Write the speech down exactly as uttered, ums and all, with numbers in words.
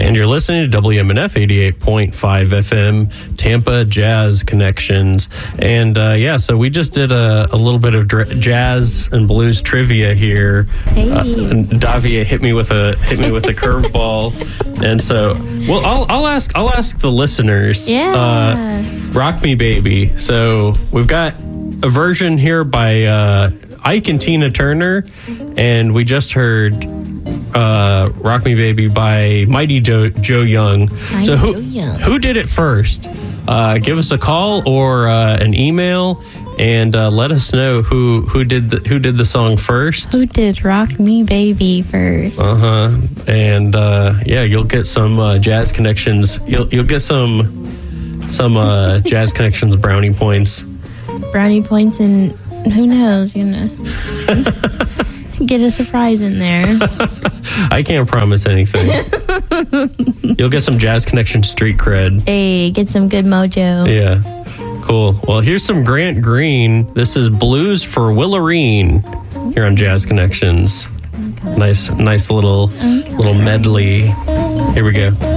And you're listening to W M N F eighty-eight point five F M, Tampa Jazz Connections. And uh, yeah, so we just did a, a little bit of dr- jazz and blues trivia here. Hey. Uh, and Davia hit me with a hit me with a curveball. And so, well, I'll I'll ask I'll ask the listeners. Yeah. Uh, Rock Me Baby. So we've got a version here by uh, Ike and Tina Turner, and we just heard uh, Rock Me Baby by Mighty Joe, Joe Young. Mighty so who, Joe Young. who did it first? Uh, give us a call or uh, an email and uh, let us know who who did the, who did the song first. Who did Rock Me Baby first? Uh-huh. And uh, yeah, you'll get some uh, Jazz Connections. You'll you'll get some some uh, Jazz Connections brownie points. Brownie points, and who knows, you know. Get a surprise in there. I can't promise anything. You'll get some Jazz Connection street cred. Hey, get some good mojo. Yeah. Cool. Well, here's some Grant Green. This is Blues for Willarine here on Jazz Connections. Okay. Nice, nice little, Okay. little medley. Here we go.